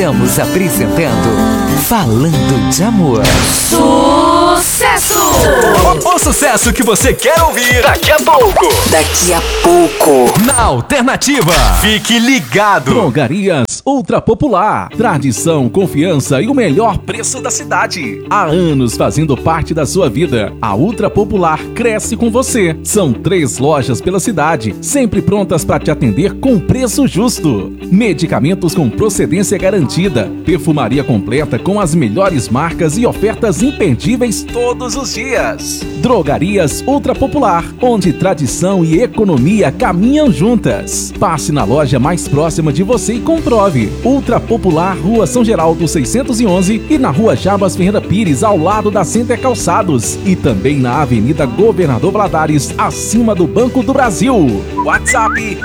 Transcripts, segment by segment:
Estamos apresentando Falando de Amor. Sucesso! O sucesso que você quer ouvir daqui a pouco. Daqui a pouco. Na Alternativa. Fique ligado. Drogarias Ultra Popular. Tradição, confiança e o melhor preço da cidade. Há anos fazendo parte da sua vida. A Ultra Popular cresce com você. São 3 lojas pela cidade, sempre prontas para te atender com preço justo. Medicamentos com procedência garantida. Perfumaria completa com as melhores marcas e ofertas imperdíveis todos os dias. Drogarias Ultra Popular, onde tradição e economia caminham juntas. Passe na loja mais próxima de você e comprove. Ultra Popular, Rua São Geraldo 611 e na Rua Jabas Ferreira Pires, ao lado da Center Calçados. E também na Avenida Governador Valadares, acima do Banco do Brasil. WhatsApp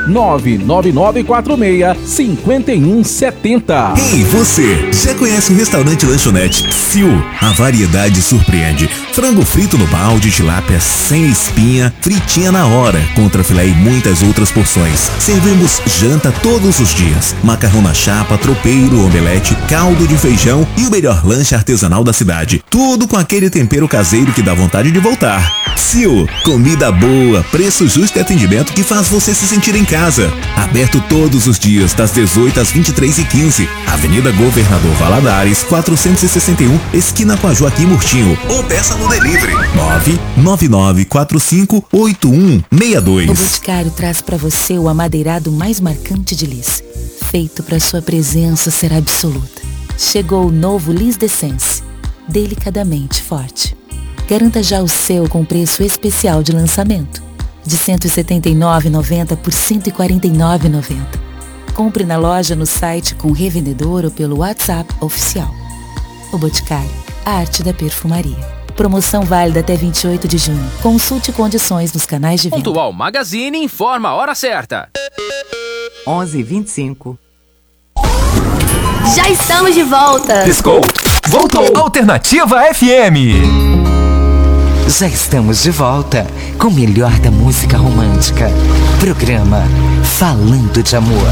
99946-5170. Ei, você, já conhece o restaurante Lanchonete Psiu? A variedade surpreende. Frango frito no balde, tilápia sem espinha, fritinha na hora, contrafilé e muitas outras porções. Servimos janta todos os dias. Macarrão na chapa, tropeiro, omelete, caldo de feijão e o melhor lanche artesanal da cidade. Tudo com aquele tempero caseiro que dá vontade de voltar. Psiu, comida boa, preço justo e atendimento que faz você se sentir em casa. Aberto todos os dias, das 18 às 23h15. Avenida Governador Valadares, 461, esquina com a Joaquim Murtinho. Ou peça no delivery 999458162. O Boticário traz para você o amadeirado mais marcante de Lis, feito para sua presença ser absoluta. Chegou o novo Lis D'Essence, delicadamente forte. Garanta já o seu com preço especial de lançamento, de R$ 179,90 por R$ 149,90. Compre na loja, no site com revendedor ou pelo WhatsApp oficial. O Boticário, a arte da perfumaria. Promoção válida até 28 de junho. Consulte condições nos canais de venda. Pontual Magazine informa a hora certa. 11h25. Já estamos de volta. Piscou. Voltou. Alternativa FM. Já estamos de volta com o melhor da música romântica. Programa Falando de Amor.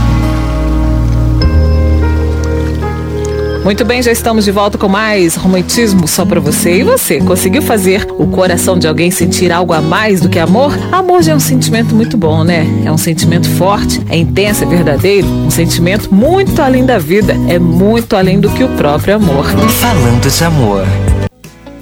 Muito bem, já estamos de volta com mais romantismo só pra você. E você, conseguiu fazer o coração de alguém sentir algo a mais do que amor? Amor já é um sentimento muito bom, né? É um sentimento forte, é intenso, é verdadeiro. Um sentimento muito além da vida. É muito além do que o próprio amor. Falando de Amor.